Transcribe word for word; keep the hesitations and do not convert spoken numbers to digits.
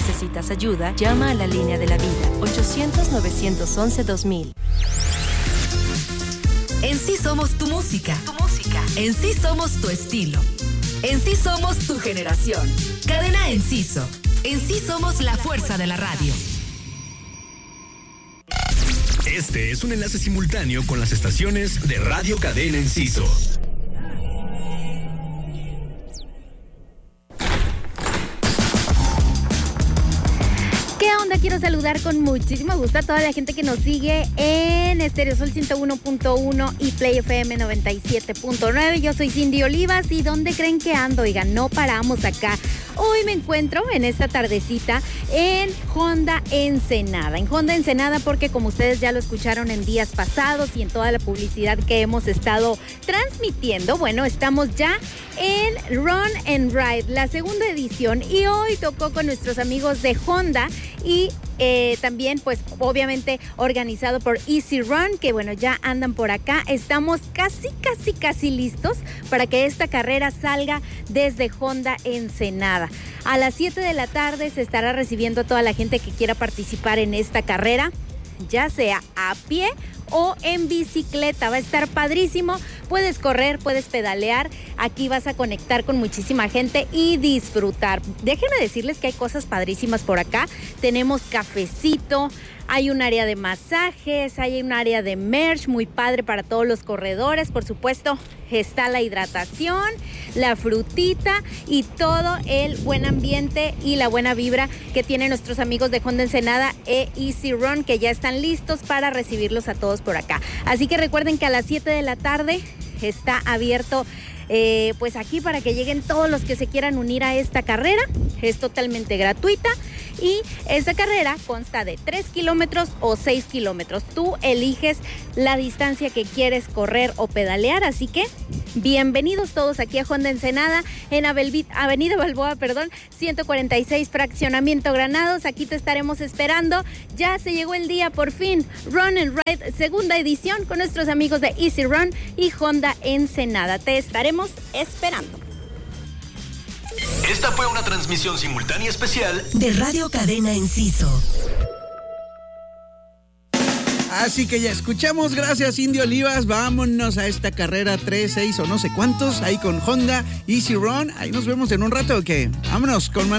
necesitas ayuda, llama a la línea de la vida, ochocientos, novecientos once, dos mil. En sí somos tu música. Tu música. En sí somos tu estilo. En sí somos tu generación. Cadena Enciso. En sí somos la fuerza de la radio. Este es un enlace simultáneo con las estaciones de Radio Cadena Enciso. ¿Qué onda? Quiero saludar con muchísimo gusto a toda la gente que nos sigue en Estéreo Sol ciento uno punto uno y Play F M noventa y siete punto nueve. Yo soy Cindy Olivas y ¿dónde creen que ando? Oigan, no paramos acá. Hoy me encuentro en esta tardecita en Honda Ensenada. En Honda Ensenada porque como ustedes ya lo escucharon en días pasados y en toda la publicidad que hemos estado transmitiendo, bueno, estamos ya en Run and Ride, la segunda edición, y hoy tocó con nuestros amigos de Honda y eh, también pues obviamente organizado por Easy Run, que bueno, ya andan por acá. Estamos casi, casi, casi listos para que esta carrera salga desde Honda Ensenada. A las siete de la tarde se estará recibiendo a toda la gente que quiera participar en esta carrera, ya sea a pie o en bicicleta. Va a estar padrísimo. Puedes correr, puedes pedalear. Aquí vas a conectar con muchísima gente y disfrutar. Déjenme decirles que hay cosas padrísimas por acá. Tenemos cafecito, hay un área de masajes, hay un área de merch muy padre para todos los corredores. Por supuesto, está la hidratación, la frutita y todo el buen ambiente y la buena vibra que tienen nuestros amigos de Honda Ensenada e Easy Run, que ya están listos para recibirlos a todos por acá. Así que recuerden que a las siete de la tarde está abierto eh, pues aquí para que lleguen todos los que se quieran unir a esta carrera. Es totalmente gratuita y esta carrera consta de tres kilómetros o seis kilómetros. Tú eliges la distancia que quieres correr o pedalear, así que bienvenidos todos aquí a Honda Ensenada en Avenida Balboa, perdón, ciento cuarenta y seis, Fraccionamiento Granados. Aquí te estaremos esperando. Ya se llegó el día por fin. Run and Ride, segunda edición con nuestros amigos de Easy Run y Honda Ensenada. Te estaremos esperando. Esta fue una transmisión simultánea especial de Radio Cadena Enciso. Así que ya escuchamos, gracias Indio Olivas. Vámonos a esta carrera tres, seis o no sé cuántos, ahí con Honda Easy Run. Ahí nos vemos en un rato, ¿o qué? Vámonos con Manuel.